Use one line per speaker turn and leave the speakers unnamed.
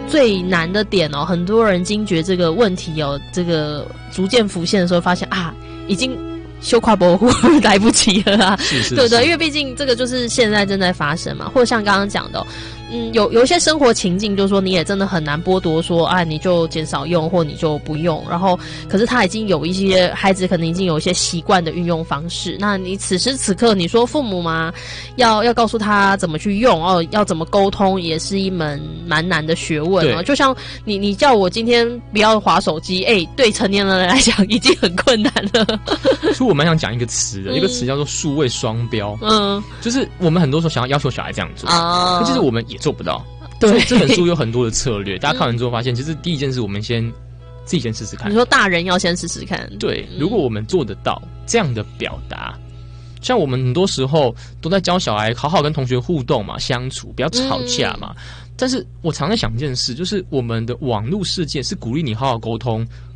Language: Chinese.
最难的点哦，很多人惊觉这个问题哦，这个逐渐浮现的时候，发现啊，已经修跨博户来不及了啊，
是
对对，因为毕竟这个就是现在正在发生嘛，或者像刚刚讲的有一些生活情境，就是说你也真的很难剥夺说啊，你就减少用或你就不用，然后可是他已经有一些孩子可能已经有一些习惯的运用方式，那你此时此刻你说父母嘛，要告诉他怎么去用哦，要怎么沟通，也是一门蛮难的学问哦。就像你叫我今天不要滑手机，对成年人来讲已经很困难了。
所以我蛮想讲一个词的，一个词叫做数位双标。就是我们很多时候想要求小孩这样做可就是我们也做不到。对，所以这本书有很多的策略，大家看完之后发现，其实第一件事我们自己先试试看。
你说大人要先试试看。
对，如果我们做得到这样的表达，像我们很多时候都在教小孩好好跟同学互动嘛，相处，不要吵架嘛。但是我常在想一件事，就是我们的网络世界是鼓励你好好沟通，